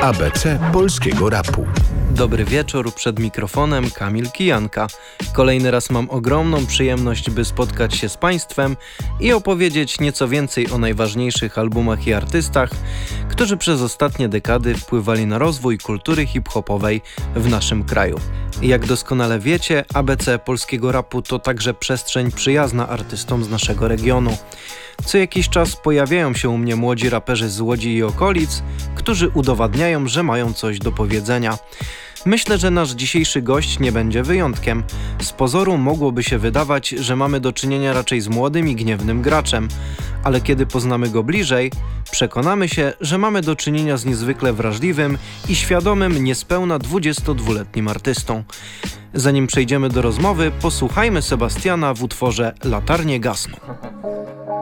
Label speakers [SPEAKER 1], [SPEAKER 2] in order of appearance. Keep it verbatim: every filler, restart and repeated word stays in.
[SPEAKER 1] A B C polskiego rapu.
[SPEAKER 2] Dobry wieczór, przed mikrofonem Kamil Kijanka. Kolejny raz mam ogromną przyjemność, by spotkać się z Państwem i opowiedzieć nieco więcej o najważniejszych albumach i artystach, którzy przez ostatnie dekady wpływali na rozwój kultury hip-hopowej w naszym kraju. Jak doskonale wiecie, A B C polskiego rapu to także przestrzeń przyjazna artystom z naszego regionu. Co jakiś czas pojawiają się u mnie młodzi raperzy z Łodzi i okolic, którzy udowadniają, że mają coś do powiedzenia. Myślę, że nasz dzisiejszy gość nie będzie wyjątkiem. Z pozoru mogłoby się wydawać, że mamy do czynienia raczej z młodym i gniewnym graczem, ale kiedy poznamy go bliżej, przekonamy się, że mamy do czynienia z niezwykle wrażliwym i świadomym niespełna dwudziestodwuletnim artystą. Zanim przejdziemy do rozmowy, posłuchajmy Sebastiana w utworze Latarnie gasną.